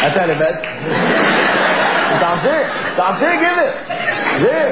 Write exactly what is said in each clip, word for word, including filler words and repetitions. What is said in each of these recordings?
אתה לבד? תעשה, תעשה גבר. זה.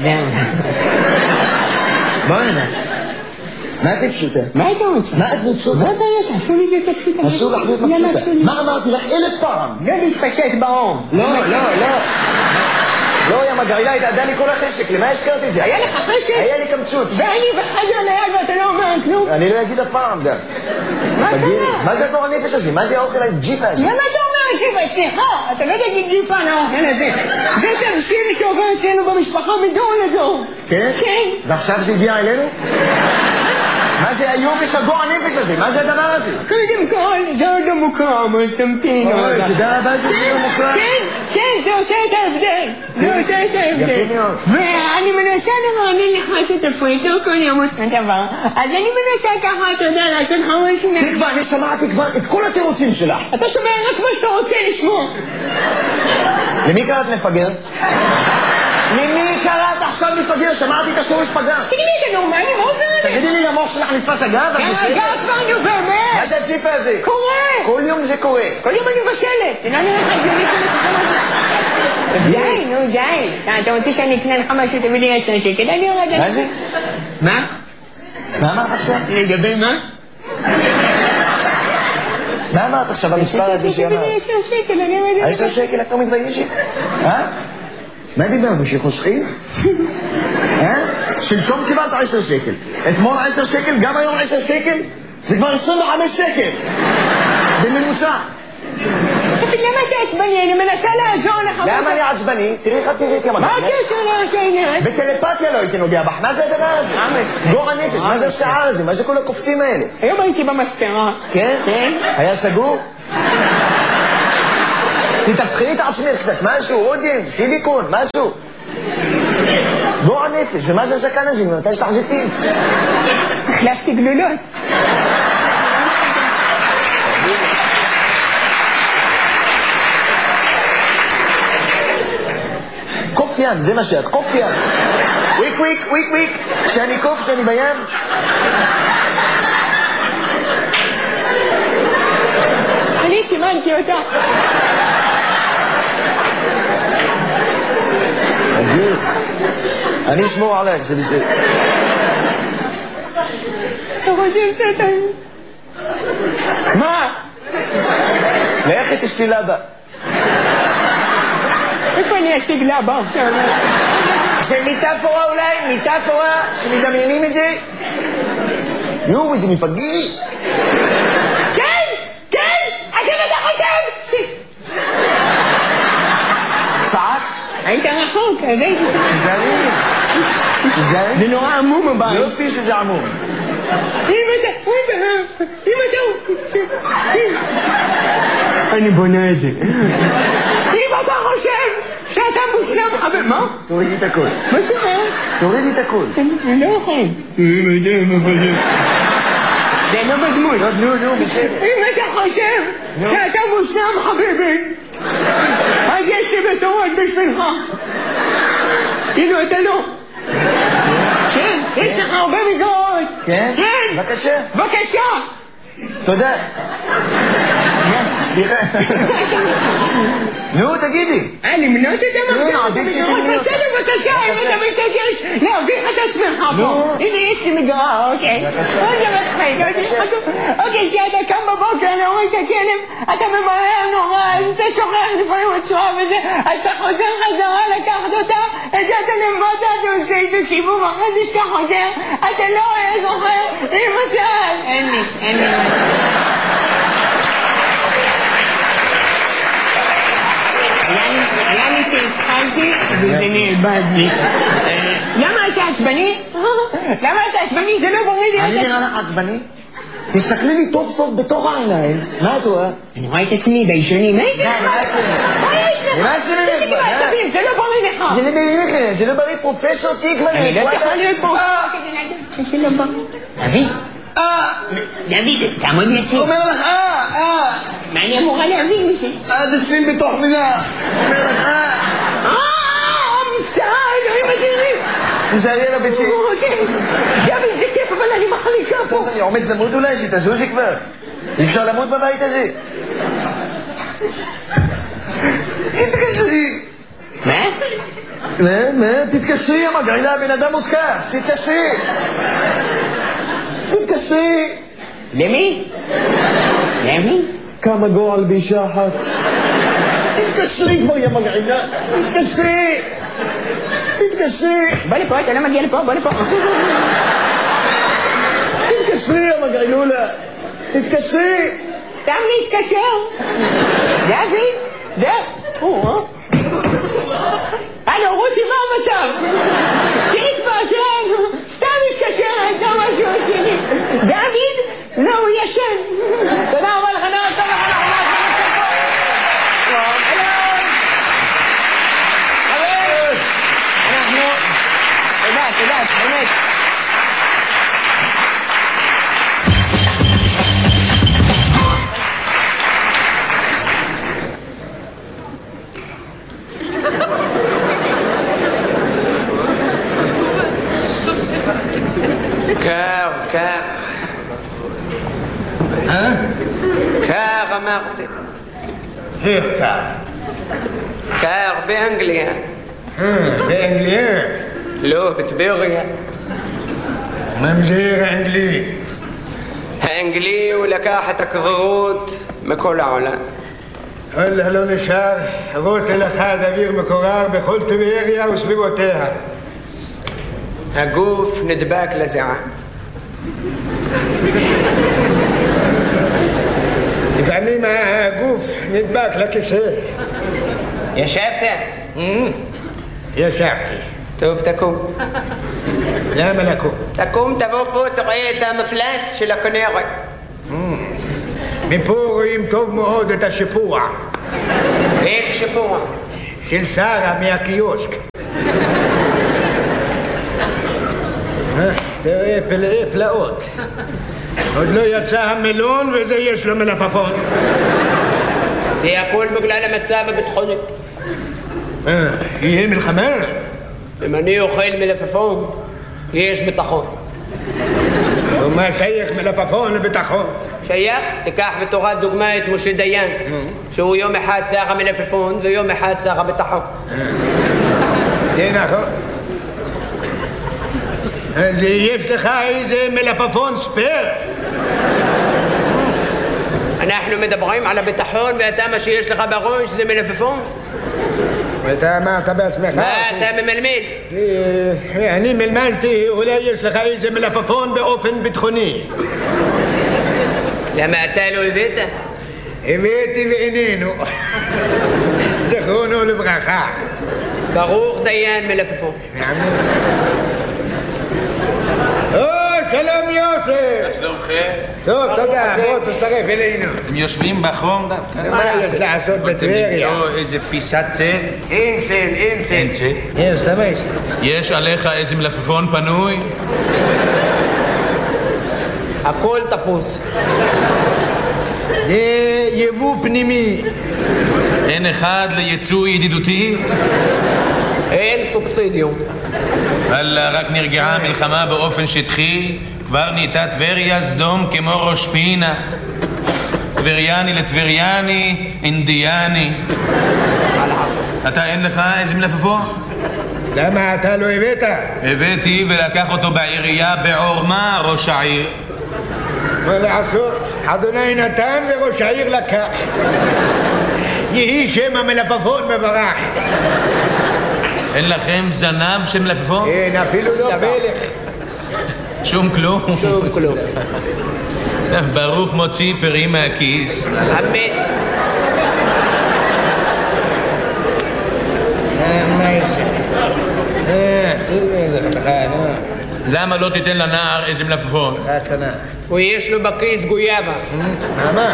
בוא הנה. מה את פשוטה? מה אתה רוצה? מה את פשוטה? מה הבעיה שעשו לי את הפשוטה? אסור לך להיות מבסוטה. מה אמרתי לך אלף פעם? לא להתפשט באום. לא, לא, לא. לא, יא מגרילה, התעדה לי כל החשק, למה הזכרתי את זה? היה לך חשק? היה לי קמצוץ. ואני בחדר ליד ואתה לא אומר כלום? אני לא אגיד אף פעם גם. מה קרה? מה זה הדור הנפש הזה? מה זה האוכל הג'יפה הזה? למה אתה אומר ג'יפה? סליחה, אתה לא תגיד ג'יפה על האוכל הזה. זה תבשיל שעובר אצלנו במשפחה מדור לדור. כן? כן. ועכשיו זה הגיע אלינו? מה זה היובש הגוע הנפש הזה? מה זה הדבר הזה? קודם כל, זה עוד לא מוקרם, אז תמתין. אוי, תדע רבה שזה לא מוקרם. כן, כן, זה עושה את ההבדל. זה עושה את ההבדל. יפה מאוד. ואני מנסה לרענן לך את התפריט, לא כל יום אותו דבר. אז אני מנסה ככה, אתה יודע, לעשות חמש שנים. תקווה, אני שמעתי כבר את כל התירוצים שלך. אתה שומע רק מה שאתה רוצה לשמוע. למי קראת מפגר? למי קראת עכשיו מפגר? שמעתי את השורש פגר. תגידי לי, אתה נורמלי? מה עובר עליך? תגידי לי, למוח שלך נתפס אגב? אגב כבר, נו באמת. מה זה הג'יפה הזה? קורה. כל יום זה קורה. כל יום אני מבשלת. זה לא נראה לך הגיוני כל הסיפור הזה. די, נו די. אתה רוצה שאני אקנה לך משהו, תביא לי עשר שקל? אני יורד עליך. מה זה? מה? מה אמרת עכשיו? לגבי מה? מה אמרת עכשיו המספר הזה שאמרת? תביא לי עשר שקל, אני יורד עליך. עשר שקל את לא מתביישת? אה? מה דיברנו? שחוסכים? אה? שלשום קיבלת עשר שקל. אתמול עשר שקל, גם היום עשר שקל? זה כבר עשרים וחמש שקל. בממוצע. למה אתה עצבני? אני מנסה לעזור לך. למה אני עצבני? תראי איך את נראית ימה. מה הקשר לעניין? בטלפתיה לא הייתי נוגע בך. מה זה הדבר הזה? גור הנפש, מה זה השיער הזה? מה זה כל הקופצים האלה? היום הייתי במספרה. כן? כן. היה סגור? תתפחי את עצמך קצת, משהו, עודים, סיליקון, משהו. גור הנפש, ומה זה הזקן הזה? ממתי יש לך זיתים? החלפתי גלולות. קוף ים, זה מה שאת, קוף ים. וויק וויק, וויק וויק. כשאני קוף, כשאני בים. אני סימנתי אותה. אני אשמור עליך, זה בסדר. אתה חושב שאתה... מה? לכי תשתי לבה. איפה אני אשיג לבה עכשיו? זה מיטאפורה אולי? מיטאפורה? שמדמיינים את זה? יואו, איזה מפגעי. כן! כן! אז אם אתה חושב! צעקת? היית רחוק, אז הייתי צריך... תיזהרי. תיזהרי. זה נורא עמום הבית. יופי שזה עמום. אם אתה... אם אתה... אני בונה את זה. אם אתה חושב שאתה מושלם חבר... מה? תורידי את הכל. מה זאת אומרת? תורידי את הכל. אני לא יכול. זה לא בדמות. נו, נו, בסדר. אם אתה חושב שאתה מושלם חביבי, אז יש לי בשורות בשבילך. כאילו אתה לא. כן, יש לך הרבה מגרעות. כן? כן. בבקשה. בבקשה. תודה. סליחה. נו, תגידי. אה, למנות את המגרעות? נו, עדיף שתמנות. בסדר, בבקשה, אם אתה מתעקש להביך את עצמך פה. הנה, יש לי מגרעה, אוקיי. אוקיי, מצחיק. אוקיי, כשאתה קם בבוקר להוריד את הכלב, אתה ממהר נורא, אז אתה שוכח לפעמים הצורה וזה, אז אתה חוזר חזרה לקחת אותה, הגעת למטה, אתה עושה את הסיבוב, אחרי זה שאתה חוזר, אתה לא זוכר אם אתה... אין לי, אין לי. היה לי שהתחלתי וזה נאבד לי. למה אתה עצבני? למה אתה עצבני? זה לא בריא לי. אני נראה לך עצבני? תסתכלי לי טוב טוב בתוך העיניים. מה את רואה? אני רואה את עצמי בישוני. מה יש לך? מה יש לך? מה יש לך? מה יש לך? תפסיקי בעצבים, זה לא בריא לך. זה לא בריא לך, זה לא בריא פרופסור תקווה. אני לא צריכה להיות פה. זה לא בריא. דוד. אה! דוד, תעמוד יציב. אומר לך אה! אה! מה אני אמורה להבין מזה? אה, זה צליל בתוך מילה. אומר לך אה! אה! מבצע, אלוהים אדירים. תזהרי על הביצים. אוקיי. דוד, זה כיף, אבל אני מחליקה פה. טוב, אני עומד למות אולי, שתזוזי כבר. אי אפשר למות בבית הזה. תתקשרי. מה? מה? מה? תתקשרי, המגעילה, בן אדם מותקף. תתקשרי. תתקשרי. למי? למי? כמה גועל באישה אחת. תתקשרי כבר, יא מגעילה. תתקשרי. תתקשרי. בוא לפה, אתה לא מגיע לפה, בוא לפה. תתקשרי, יא מגעילולה. תתקשרי. סתם להתקשר. דוד? דוד? הלו, רותי, מה המצב? תקבע, כן. סתם להתקשר, הייתה משהו עשיני. דוד? לא, הוא ישן. תודה רבה לך, נעד, תודה רבה לך. אנחנו... תודה, תודה, באמת. קר, קר. אה? קר אמרתי. איך קר? קר באנגליה. אה, באנגליה? לא, בטבריה. ממזיר האנגלי. האנגלי הוא לקח את הקררות מכל העולם. וואלה, לא נשאר רוטל אחד אוויר מקורר בכל טבריה וסביבותיה. הגוף נדבק לזיעה. לפעמים הגוף נדבק לכיסא. ישבת? ישבתי. טוב, תקום. למה לקום? תקום, תבוא פה, תראה את המפלס של הכנרת. מפה רואים טוב מאוד את השיפוע. איזה שיפוע? של שרה מהקיוסק. תראה פלאי פלאות. עוד לא יצא המלון וזה יש לו מלפפון. זה הכל בגלל המצב הביטחוני. אה, יהיה מלחמה? אם אני אוכל מלפפון, יש ביטחון. ומה שייך מלפפון לביטחון? שייך, תיקח בתורת דוגמה את משה דיין, שהוא יום אחד שר המלפפון ויום אחד שר הביטחון. זה נכון. אז יש לך איזה מלפפון ספייר? אנחנו מדברים על הביטחון ואתה מה שיש לך בראש זה מלפפון? ואתה אמרת בעצמך? מה אתה ממלמל? אני מלמלתי, אולי יש לך איזה מלפפון באופן ביטחוני. למה אתה לא הבאת? הבאתי ואיננו. זכרונו לברכה. ברוך דיין מלפפון. או, שלום יוסף. שלומכם? טוב, תודה, בוא תצטרף אלינו. הם יושבים בחום דווקא? מה יש לעשות בטבריה? למצוא איזה פיסת צל? אין צל, אין צל. אין צל? יש, תמש. יש עליך איזה מלפפון פנוי? הכל תפוס. זה יבוא פנימי. אין אחד ליצוא ידידותי? אין סובסידיום. אללה, רק נרגעה המלחמה באופן שטחי, כבר נהייתה טבריה סדום כמו ראש פינה. טבריאני לטבריאני, אינדיאני. אתה אין לך איזה מלפפון? למה אתה לא הבאת? הבאתי ולקח אותו בעירייה בעורמה ראש העיר. מה לעשות? אדוני נתן וראש העיר לקח. יהי שם המלפפון מברך. אין לכם זנב של מלפפון? אין, אפילו לא פלך. שום כלום? שום כלום. ברוך מוציא פרי מהכיס. אמן. מה יש? אה, תראה לך, נו. למה לא תיתן לנער איזה מלפפון? קטנה. ויש לו בכיס גויאבה. מה?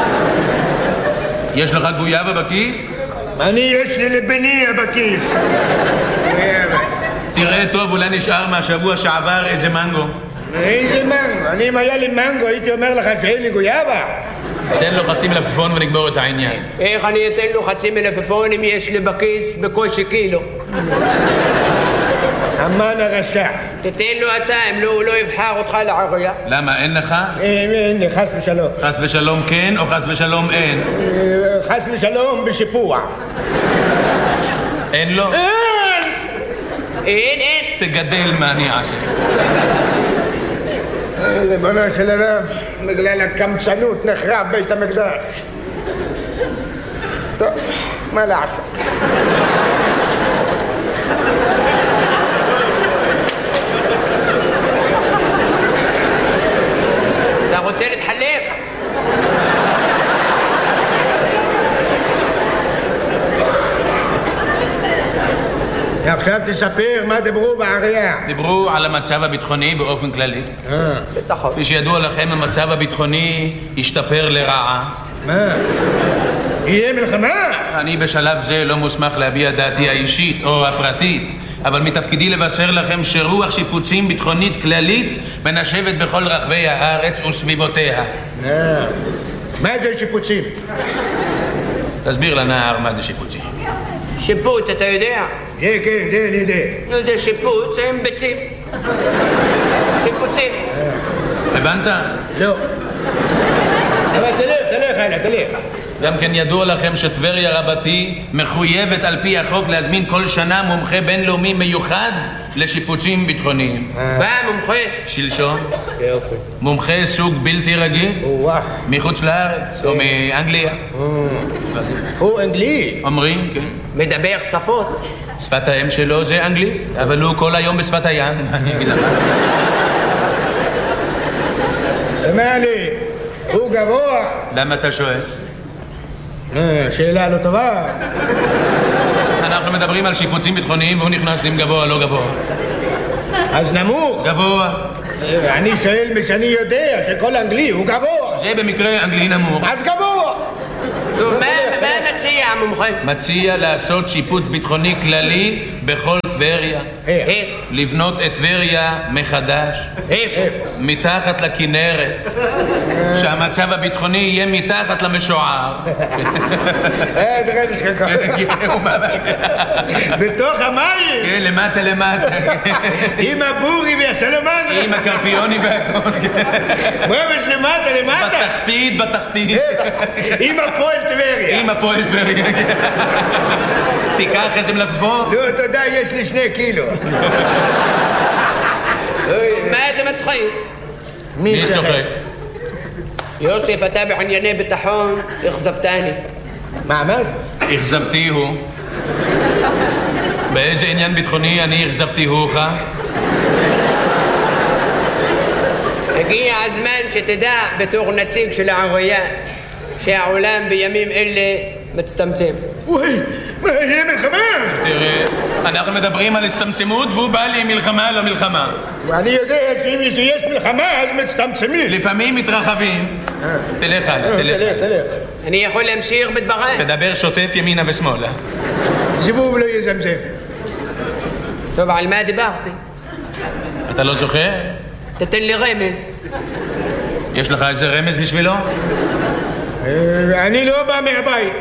יש לך גויאבה בכיס? אני יש לי לבניה בכיס. תראה טוב, אולי נשאר מהשבוע שעבר איזה מנגו. איזה מנגו? אני אם היה לי מנגו הייתי אומר לך שאין לי גויאבה. תן לו חצי מלפפון ונגמור את העניין. איך אני אתן לו חצי מלפפון אם יש לי בכיס בקושי קילו? המן הרשע. תתן לו אתה, אם לא, הוא לא יבחר אותך לעירייה. למה, אין לך? אין לי, חס ושלום. חס ושלום כן או חס ושלום אין? חס ושלום בשיפוע. אין לו? אין! אין, אין. תגדל מה אני אעשה. ריבונו של עולם, בגלל הקמצנות נחרב בית המקדש. טוב, מה לעשות? אתה רוצה להתחלף? עכשיו תספר מה דיברו בעירייה. דיברו על המצב הביטחוני באופן כללי. בטח. כפי שידוע לכם, המצב הביטחוני השתפר לרעה. מה? יהיה מלחמה? אני בשלב זה לא מוסמך להביע דעתי האישית או הפרטית, אבל מתפקידי לבשר לכם שרוח שיפוצים ביטחונית כללית מנשבת בכל רחבי הארץ וסביבותיה. מה זה שיפוצים? תסביר לנער מה זה שיפוצים. שיפוץ, אתה יודע? כן, כן, זה אני יודע. נו, זה שיפוץ עם ביצים. שיפוצים. הבנת? לא. אבל תלך, תלך, הלאה, תלך. גם כן ידוע לכם שטבריה רבתי מחויבת על פי החוק להזמין כל שנה מומחה בינלאומי מיוחד לשיפוצים ביטחוניים. בא מומחה? שלשון. יופי. מומחה סוג בלתי רגיל. וואו. מחוץ לארץ או מאנגליה. הוא אנגלי. אומרים, כן. מדבר שפות. שפת האם שלו זה אנגלית, אבל הוא כל היום בשפת הים. אני אגיד לך. מה לי? הוא גבוה. למה אתה שואל? שאלה לא טובה. אנחנו מדברים על שיפוצים ביטחוניים והוא נכנס עם גבוה, לא גבוה. אז נמוך. גבוה. אני שואל משאני יודע שכל אנגלי הוא גבוה. זה במקרה אנגלי נמוך. אז גבוה. נו, מה מציע המומחה? מציע לעשות שיפוץ ביטחוני כללי בכל טבריה. איך? לבנות את טבריה מחדש. איפה? מתחת לכנרת. שהמצב הביטחוני יהיה מתחת למשוער. אה, תראה נשכח. בתוך המים? כן, למטה למטה. עם הבורי והסלמנדרה. עם הקרפיוני והכל. ממש למטה למטה. בתחתית, בתחתית. עם הפועל טבריה. עם הפועל טבריה. תיקח איזה מלפפון. לא, תודה, יש לי שני קילו. מה זה מצחיק? מי צוחק? יוסף, אתה בענייני ביטחון, אכזבתני. מה אמרת? אכזבתי הוא. באיזה עניין ביטחוני אני אכזבתי הוך? הגיע הזמן שתדע בתור נציג של העירייה שהעולם בימים אלה מצטמצם. וואי, מה, יהיה מלחמה? תראה, אנחנו מדברים על הצטמצמות והוא בא לי עם מלחמה לא מלחמה. ואני יודע שאם יש מלחמה אז מצטמצמים. לפעמים מתרחבים. תלך הלאה, תלך. תלך, תלך. אני יכול להמשיך בדבריי? תדבר שוטף ימינה ושמאלה. זבוב לא יזמזם. טוב, על מה דיברתי? אתה לא זוכר? תתן לי רמז. יש לך איזה רמז בשבילו? אני לא בא מהבית.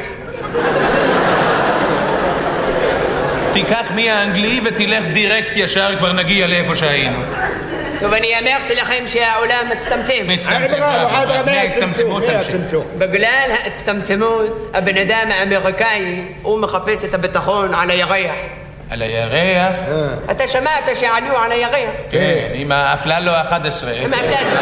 תיקח מי האנגלי ותלך דירקט ישר, כבר נגיע לאיפה שהיינו. טוב, אני אמרתי לכם שהעולם מצטמצם. מצטמצם. מהצטמצמות תמשיך. בגלל ההצטמצמות, הבן אדם האמריקאי, הוא מחפש את הביטחון על הירח. על הירח? אתה שמעת שעלו על הירח? כן, עם האפללו ה-אחת עשרה. עם האפללו.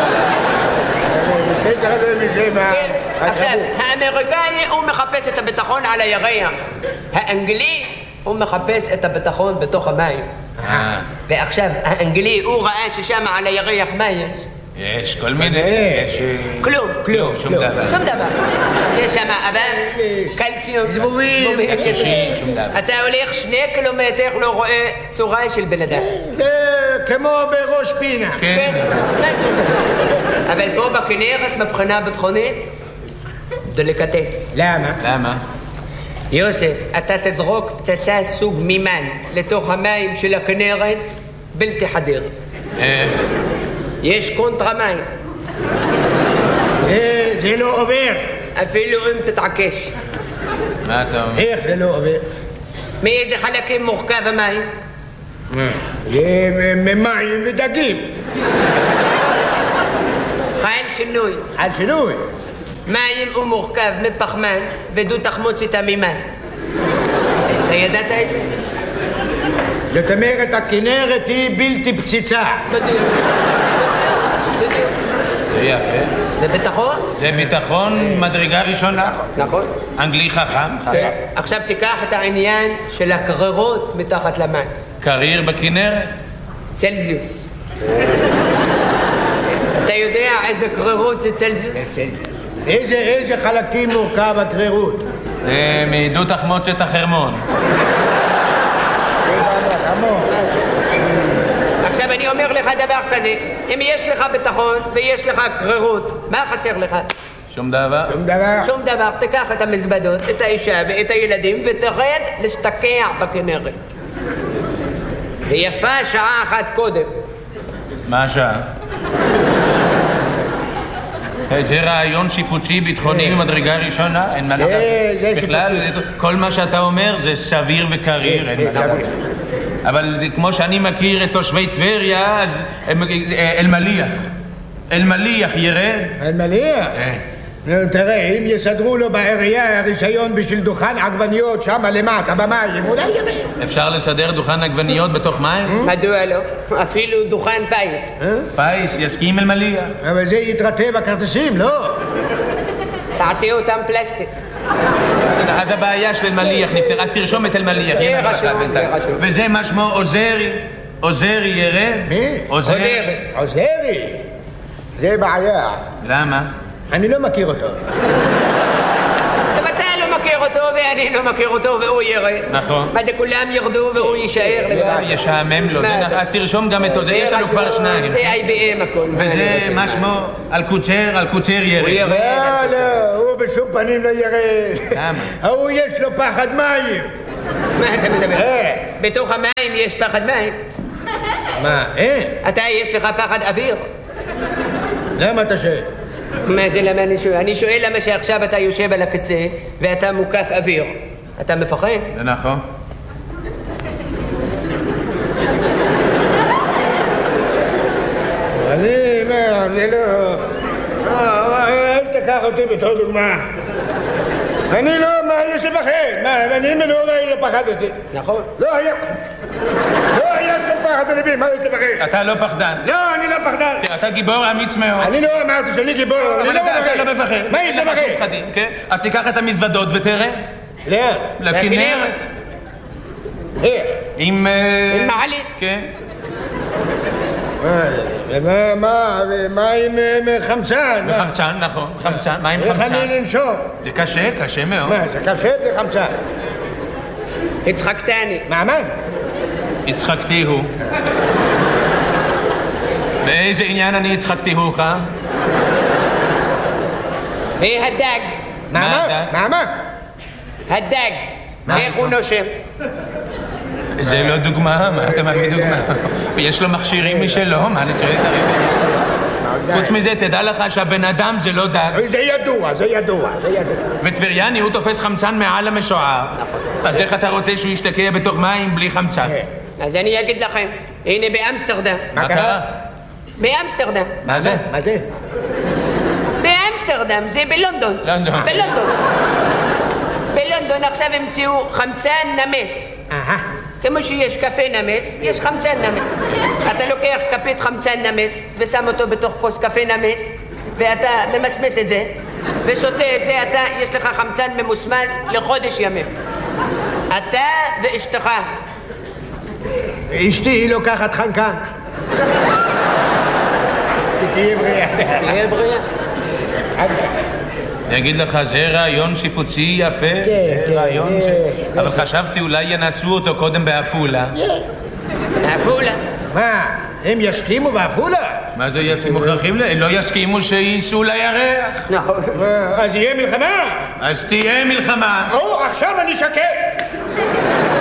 עכשיו, האמריקאי הוא מחפש את הביטחון על הירח. האנגלי הוא מחפש את הביטחון בתוך המים. ועכשיו, האנגלי הוא ראה ששם על הירח מה יש? יש כל מיני... כלום. כלום, שום דבר. שום דבר. יש שם אבק, קלציום, זבובים, שום דבר. אתה הולך שני קילומטר לא רואה צורה של בן אדם. זה כמו בראש פינה. כן. אבל פה בכנרת מבחינה ביטחונית דליקטס. למה? למה? יוסף, אתה תזרוק פצצה סוג מימן לתוך המים של הכנרת בלתי חדיר. איך? יש קונטרה מים. זה לא עובר. אפילו אם תתעקש. מה אתה אומר? איך זה לא עובר? מאיזה חלקים מורכב המים? יהיה מים ודגים. חייל שינוי. חייל שינוי. מים הוא מורכב מפחמן ודו תחמוץ איתה ממים. אתה ידעת את זה? זאת אומרת, הכנרת היא בלתי פציצה. בדיוק. זה יפה. זה ביטחון? זה ביטחון מדרגה ראשונה. נכון. אנגלי חכם. חכם. עכשיו תיקח את העניין של הקררות מתחת למים. קריר בכנרת? צלזיוס. אתה יודע איזה קררות זה צלזיוס? איזה, איזה חלקים מורכב הקרירות? זה מדו תחמוצת החרמון. עכשיו אני אומר לך דבר כזה, אם יש לך ביטחון ויש לך קררות, מה חסר לך? שום דבר. שום דבר. שום דבר. תיקח את המזוודות, את האישה ואת הילדים ותרד להשתקע בכנרת. ויפה שעה אחת קודם. מה השעה? זה רעיון שיפוצי ביטחוני ממדרגה ראשונה, אין מה לדבר. בכלל, כל מה שאתה אומר זה סביר וקריר, אין מה לדבר. אבל זה כמו שאני מכיר את תושבי טבריה, אז אלמליח. אלמליח ירד. אלמליח? תראה, אם יסדרו לו בעירייה רישיון בשביל דוכן עגבניות שם למטה במים, אולי ירד. אפשר לסדר דוכן עגבניות בתוך מים? מדוע לא? אפילו דוכן פייס. פייס, יסכים אלמליח. אבל זה יתרטה בכרטיסים, לא? תעשי אותם פלסטיק. אז הבעיה של אלמליח נפתר, אז תרשום את אלמליח. זה רשום, זה רשום. וזה מה שמו עוזרי. עוזרי ירד? מי? עוזרי. עוזרי? זה בעיה. למה? אני לא מכיר אותו. גם אתה לא מכיר אותו ואני לא מכיר אותו והוא ירד. נכון. מה זה כולם ירדו והוא יישאר לבד? ישעמם לו. אז תרשום גם את זה, יש לנו כבר שניים. זה איי בי אם הכל. וזה מה שמו אלקוצר, אלקוצר ירד. הוא ירד. לא, לא, הוא בשום פנים לא ירד. למה? הוא יש לו פחד מים. מה אתה מדבר? בתוך המים יש פחד מים. מה, אין? אתה יש לך פחד אוויר. למה אתה שואל? מה זה למה אני שואל? אני שואל למה שעכשיו אתה יושב על הכיסא ואתה מוקף אוויר. אתה מפחד? זה נכון. אני, מה, זה לא... אל תקח אותי בתור דוגמה. אני לא, מה, יש לפחד? מה, אני מנורי לא פחדתי. נכון. לא היה... לא היה שום פחד בלבי, מה יש לפחד? אתה לא פחדן. לא, אני לא פחדן. אתה גיבור אמיץ מאוד. אני לא אמרתי שאני גיבור, אני לא מפחד. אתה לא מפחד. מה יש לפחד? אז תיקח את המזוודות ותראה. לאן? לכנרת. איך? עם... עם מעלית. כן. מה, מה, מה עם חמצן? חמצן, נכון, חמצן, מה עם חמצן? איך אני לנשום? זה קשה, קשה מאוד. מה, זה קשה בלי חמצן? הצחקתני. מה, מה? הצחקתי הוא. באיזה עניין אני הצחקתי הוך? והדג. מה, מה? מה, מה? הדג. איך הוא נושם? זה לא דוגמה, מה אתה מביא דוגמה? יש לו מכשירים משלו, מה אני צריך להגיד? חוץ מזה, תדע לך שהבן אדם זה לא דג. זה ידוע, זה ידוע, זה ידוע. וטבריאני הוא תופס חמצן מעל המשוער. אז איך אתה רוצה שהוא ישתקע בתוך מים בלי חמצן? אז אני אגיד לכם, הנה באמסטרדם. מה קרה? באמסטרדם. מה זה? מה זה? באמסטרדם, זה בלונדון. לונדון. בלונדון. בלונדון עכשיו המציאו חמצן נמס. אהה. כמו שיש קפה נמס, יש חמצן נמס. אתה לוקח כפית חמצן נמס ושם אותו בתוך כוס קפה נמס ואתה ממסמס את זה ושותה את זה, אתה, יש לך חמצן ממוסמס לחודש ימים. אתה ואשתך. אשתי היא לוקחת חנקן. תהיה בריאה. תהיה בריאה. אני אגיד לך, זה רעיון שיפוצי יפה. כן, כן. רעיון ש... אבל חשבתי אולי ינסו אותו קודם בעפולה. עפולה. מה, הם יסכימו בעפולה? מה זה יסכימו? מוכרחים ל... לא יסכימו שייסעו לירח. נכון. אז יהיה מלחמה? אז תהיה מלחמה. או, עכשיו אני שקט.